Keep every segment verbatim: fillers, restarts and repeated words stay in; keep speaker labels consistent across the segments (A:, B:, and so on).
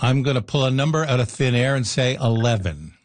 A: I'm going to pull a number out of thin air and say eleven.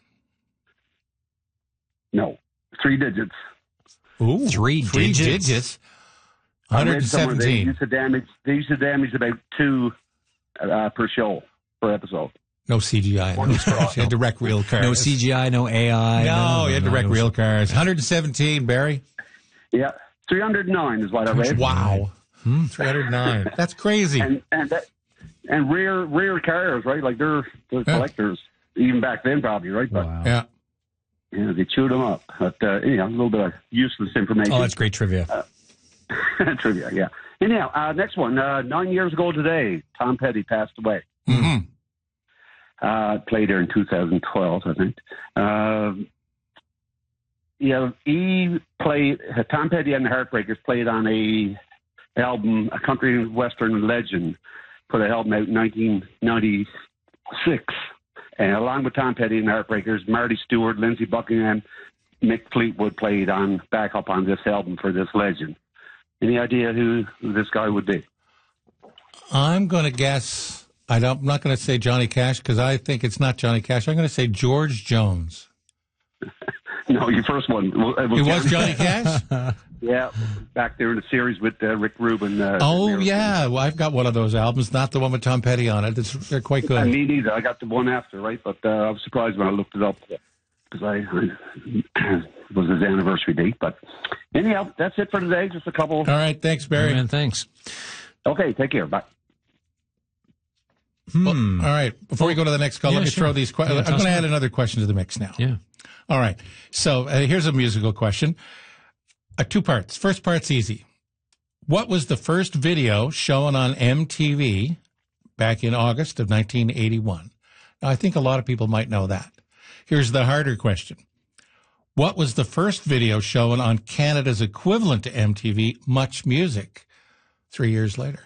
B: No, three digits.
A: Ooh,
C: three,
A: three
C: digits.
A: digits.
B: I
A: one
B: read somewhere They
A: seventeen.
B: used to damage. They used to damage about two uh, per show per episode.
A: No C G I. No,
B: One straw.
A: you had to wreck real cars.
C: No C G I, no A I.
A: No, you had to
C: no,
A: wreck
C: it was-
A: real cars. one seventeen, Barry.
B: Yeah, three hundred nine is what I read.
A: Wow.
C: Hmm.
A: three hundred nine. That's crazy.
B: And and that, and rare rare cars, right? Like they're they're
A: Yeah.
B: collectors even back then, probably, right? But
C: Wow.
A: Yeah.
B: yeah, they chewed them up. But uh, anyhow, a little bit of useless information.
C: Oh, that's great trivia.
B: Trivia, yeah. Anyhow, uh, next one. Uh, nine years ago today, Tom Petty passed away.
A: Mm-hmm.
B: Uh, played there in two thousand twelve, I think. Uh, yeah, he played. Tom Petty and the Heartbreakers played on a album, a country western legend, put an album out in nineteen ninety-six, and along with Tom Petty and the Heartbreakers, Marty Stewart, Lindsey Buckingham, Mick Fleetwood played on back up on this album for this legend. Any idea who, who this guy would be?
A: I'm going to guess. I don't, I'm not going to say Johnny Cash because I think it's not Johnny Cash. I'm going to say George Jones.
B: No, your first one. It
A: It was Johnny Cash?
B: Yeah, back there in the series with uh, Rick Rubin. Uh,
A: Oh,
B: Miracle.
A: yeah. Well, I've got one of those albums, not the one with Tom Petty on it. It's, they're quite
B: Uh,
A: good.
B: me neither. I got the one after, right? But uh, I was surprised when I looked it up because I, I it was his anniversary date. But anyhow, that's it for today. Just a couple.
A: All right. Thanks, Barry.
C: Man, thanks.
B: Okay, take care. Bye.
C: Hmm.
A: Well, all right. Before we go to the next call,
C: Yeah,
A: let me
C: sure.
A: throw these questions.
C: Yeah,
A: I'm
C: toss
A: going to
C: them
A: add
C: out.
A: another question to the mix now.
C: Yeah.
A: All right. So uh, here's a musical question. Uh, two parts. First part's easy. What was the first video shown on M T V back in August of nineteen eighty-one? Now, I think a lot of people might know that. Here's the harder question. What was the first video shown on Canada's equivalent to M T V, Much Music, three years later?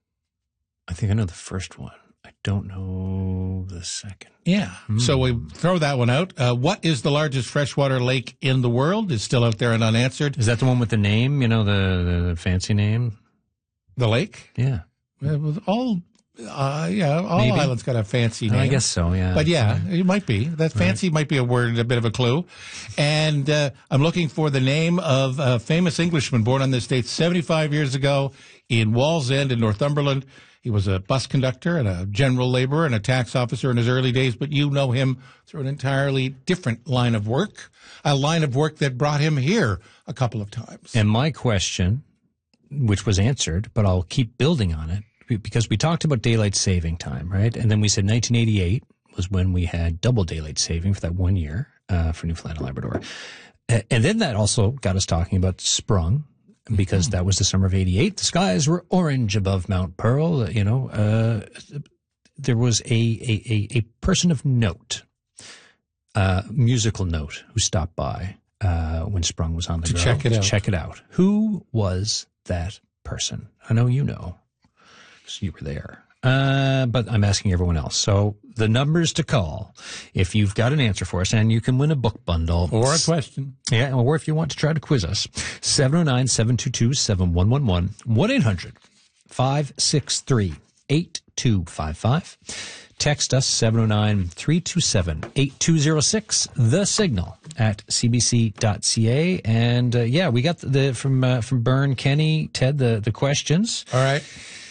C: I think I know the first one. I don't know the second.
A: Yeah. So we throw that one out. Uh, what is the largest freshwater lake in the world? Is still out there and unanswered.
C: Is that the one with the name? You know, the, the fancy name?
A: The lake?
C: Yeah.
A: It was all, uh, yeah, all
C: Maybe.
A: islands got a fancy name.
C: I guess so, yeah.
A: But yeah, it might be. That fancy might be a word, a bit of a clue. And uh, I'm looking for the name of a famous Englishman born on this date seventy-five years ago in Wallsend in Northumberland. He was a bus conductor and a general laborer and a tax officer in his early days, but you know him through an entirely different line of work, a line of work that brought him here a couple of times.
C: And my question, which was answered, but I'll keep building on it, because we talked about daylight saving time, right? And then we said nineteen eighty-eight was when we had double daylight saving for that one year uh, for Newfoundland and Labrador. A- And then that also got us talking about sprung, because that was the summer of eighty-eight. The skies were orange above Mount Pearl. You know, uh, there was a, a, a, a person of note, uh, musical note, who stopped by uh, when Sprung was on the
A: To
C: go
A: check it
C: to
A: out.
C: check it out. Who was that person? I know you know, because you were there. Uh, but I'm asking everyone else. So the numbers to call, if you've got an answer for us, and you can win a book bundle.
A: Or a question.
C: Yeah, or if you want to try to quiz us, seven oh nine, seven two two, seven one one one, one eight hundred, five six three, eight two five five. Text us seven oh nine, three two seven, eight two oh six, the signal at c b c dot c a. And uh, yeah, we got the, the from uh, from Byrne, Kenny, Ted, the, the questions.
A: All right.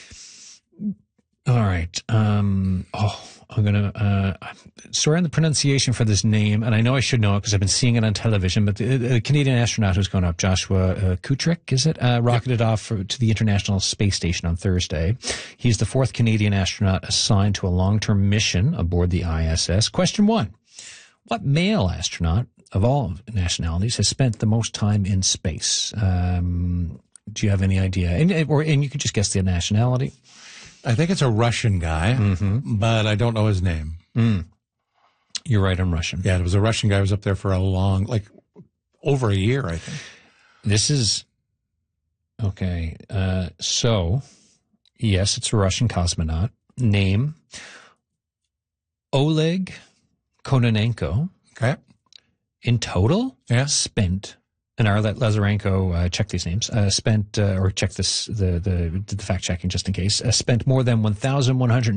C: All right. Um, oh, I'm going to, uh, sorry on the pronunciation for this name, and I know I should know it because I've been seeing it on television, but the, the Canadian astronaut who's gone up, Joshua uh, Kutrick, is it, uh, rocketed off for, to the International Space Station on Thursday. He's the fourth Canadian astronaut assigned to a long-term mission aboard the I S S. Question one. What male astronaut of all nationalities has spent the most time in space? Um, do you have any idea? And, or, and you could just guess the nationality.
A: I think it's a Russian guy,
C: Mm-hmm.
A: but I don't know his name.
C: Mm. You're right, I'm Russian.
A: Yeah, it was a Russian guy who was up there for a long, like, over a year, I think.
C: This is, okay, uh, so, yes, it's a Russian cosmonaut. Name, Oleg Kononenko.
A: Okay.
C: In total,
A: Yeah.
C: spent, and I'll let Lazarenko uh, check these names, uh, spent, uh, or check this, the, the, the fact checking just in case, uh, spent more than one thousand one hundred